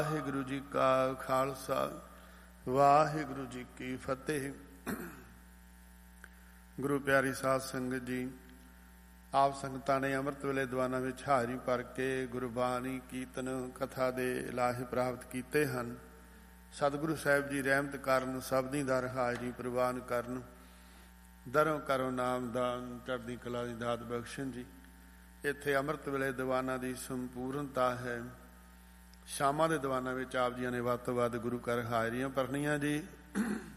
ਵਾਹਿਗੁਰੂ ਜੀ ਕਾ ਖਾਲਸਾ ਵਾਹਿਗੁਰੂ ਜੀ ਕੀ ਫਤਿਹ। ਗੁਰੂ ਪਿਆਰੀ ਸਾਧ ਸੰਗਤ ਜੀ, ਆਪ ਸੰਗਤਾਂ ਨੇ ਅੰਮ੍ਰਿਤ ਵੇਲੇ ਦੀਵਾਨਾਂ ਵਿੱਚ ਹਾਜ਼ਰੀ ਭਰ ਕੇ ਗੁਰਬਾਣੀ ਕੀਰਤਨ ਕਥਾ ਦੇ ਲਾਹੇ ਪ੍ਰਾਪਤ ਕੀਤੇ ਹਨ। ਸਤਿਗੁਰੂ ਸਾਹਿਬ ਜੀ ਰਹਿਮਤ ਕਰਨ, ਸਭਨੀ ਦਰ ਹਾਜ਼ਰੀ ਪ੍ਰਵਾਨ ਕਰਨ, ਦਰੋਂ ਕਰੋ ਨਾਮਦਾਨ, ਚੜ੍ਹਦੀ ਕਲਾ ਦੀ ਦਾਤ ਬਖਸ਼ਣ ਜੀ। ਇੱਥੇ ਅੰਮ੍ਰਿਤ ਵੇਲੇ ਦੀਵਾਨਾਂ ਦੀ ਸੰਪੂਰਨਤਾ ਹੈ। ਸ਼ਾਮਾਂ ਦੇ ਦੀਵਾਨਾਂ ਵਿੱਚ ਆਪ ਜੀਆਂ ਨੇ ਵੱਧ ਤੋਂ ਵੱਧ ਗੁਰੂ ਘਰ ਹਾਜ਼ਰੀਆਂ ਭਰਨੀਆਂ ਜੀ।